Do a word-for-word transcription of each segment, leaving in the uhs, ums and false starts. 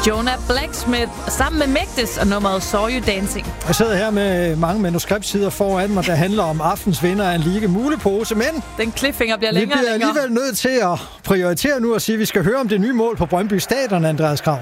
Jonah Blacksmith sammen med Mægtes og nummeret Saw You Dancing. Jeg sidder her med mange manuskriptsider foran mig, der handler om aftens vinder af en Liga mulepose, men den cliffhanger bliver længere vi bliver og længere. alligevel nødt til at prioritere nu og sige, at vi skal høre om det nye mål på Brøndby Stadion, Andreas Krav.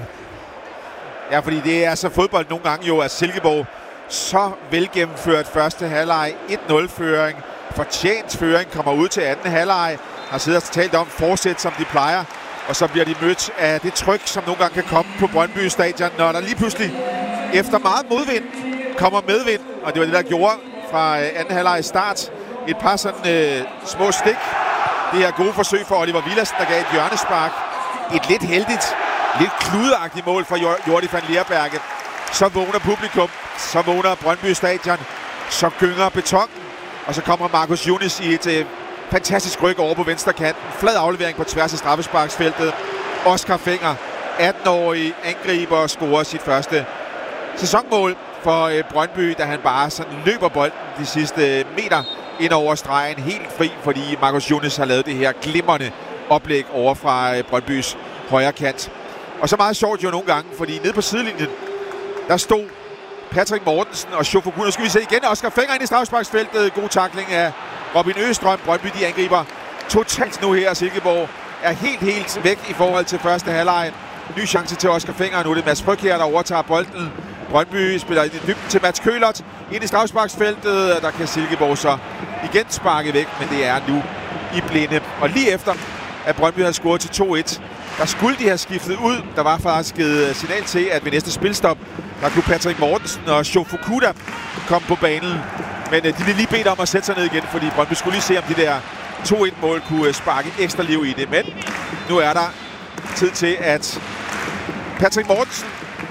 Ja, fordi det er så fodbold nogle gange jo, at Silkeborg så velgennemført første halvleg, et nul-føring, fortjent føring, kommer ud til anden halvleg, har siddet og talt om fortsæt, som de plejer, og så bliver de mødt af det tryk, som nogle gange kan komme på Brøndby Stadion, når der lige pludselig, efter meget modvind, kommer medvind, og det var det, der gjorde fra anden halvleg start. Et par sådan øh, små stik. Det her gode forsøg for Oliver Villadsen, der gav et hjørnespark. Et lidt heldigt, lidt kludagtigt mål fra Jordi van Leerberge. Så vågner publikum, så vågner Brøndby Stadion, så gynger beton, og så kommer Marcus Younis i et øh, fantastisk ryg over på venstre kanten. Flad aflevering på tværs af straffesparksfeltet. Oscar Fenger, atten-årig angriber, og scorer sit første sæsonmål for øh, Brøndby, da han bare sådan løber bolden de sidste meter ind over stregen, helt fri, fordi Marcus Younis har lavet det her glimrende oplæg over fra øh, Brøndbys højre kant. Og så meget sjovt jo nogle gange, fordi nede på sidelinjen, der stod Patrick Mortensen og Shofokuna. Nu skal vi se igen. Oscar Fenger ind i straffesparksfeltet. God tackling af Robin Østrøm. Brøndby, de angriber totalt nu her. Silkeborg er helt, helt væk i forhold til første halvleg. Ny chance til Oscar Fenger. Nu er det Mads Fryg her, der overtager bolden. Brøndby spiller i dybden til Mats Kølert. Ind i straffesparksfeltet. Der kan Silkeborg så igen sparke væk, men det er nu i blinde. Og lige efter, at Brøndby havde scoret til to et, der skulle de have skiftet ud. Der var faktisk et signal til, at ved næste spilstop, der kunne Patrick Mortensen og Shofukuda komme på banen. Men de blev lige bedt om at sætte sig ned igen, fordi Brøndby skulle lige se, om de der to et-mål kunne sparke ekstra liv i det. Men nu er der tid til, at Patrick Mortensen,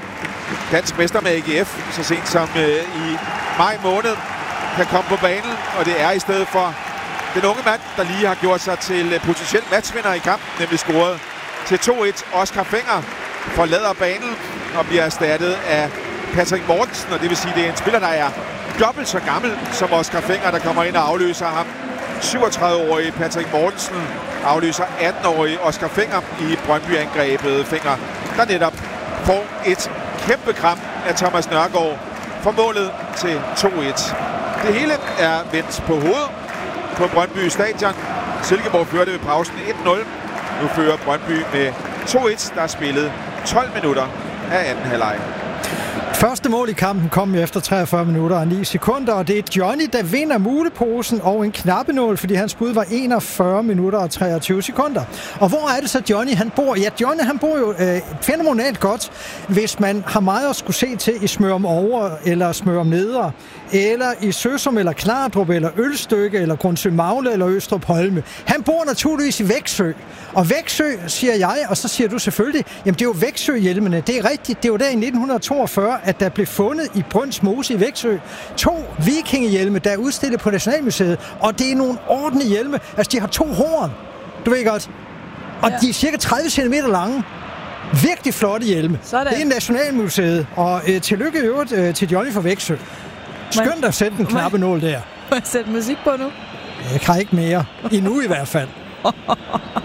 dansk mester med A G F, så sent som øh, i maj måned, kan komme på banen. Og det er i stedet for den unge mand, der lige har gjort sig til potentiel matchvinder i kampen, nemlig scoret til to et. Oscar Fenger forlader banen og bliver erstattet af Patrick Mortensen, og det vil sige, at det er en spiller, der er dobbelt så gammel som Oscar Fenger, der kommer ind og afløser ham. syvogtredive-årige Patrick Mortensen afløser atten-årige Oscar Fenger i Brøndby-angrebet. Fenger, der netop får et kæmpe kram af Thomas Nørgaard for målet til to et. Det hele er vendt på hovedet på Brøndby Stadion. Silkeborg førte ved pausen et nul. Nu fører Brøndby med to et, der er spillet tolv minutter af anden halvleg. Første mål i kampen kom efter treogfyrre minutter og ni sekunder, og det er Johnny, der vinder muleposen og en knappenål, fordi hans bud var enogfyrre minutter og treogtyve sekunder. Og hvor er det så Johnny, han bor? Ja, Johnny, han bor jo øh, fænomenalt godt, hvis man har meget at skulle se til i Smørum Over eller Smørum Nedre, eller i Søsum eller Klardrup eller Ølstykke eller Grundsø Magle eller Østrup Holme. Han bor naturligvis i Væksø. Og Væksø, siger jeg, og så siger du selvfølgelig, jamen det er jo Væksø-hjelmene. Det er rigtigt, det var der i nitten toogfyrre, at der blev fundet i Brønds Mose i Væksø to vikingehjelme, der er udstillet på Nationalmuseet. Og det er nogle ordentlige hjelme. Altså, de har to horn. Du ved godt. Og ja. De er cirka tredive centimeter lange. Virkelig flotte hjelme. Sådan. Det er Nationalmuseet. Og øh, tillykke i øvrigt øh, til Johnny fra Væksø. Skønt at sætte en knappenål der. Må jeg sætte musik på nu? Jeg kan ikke mere. Endnu i hvert fald.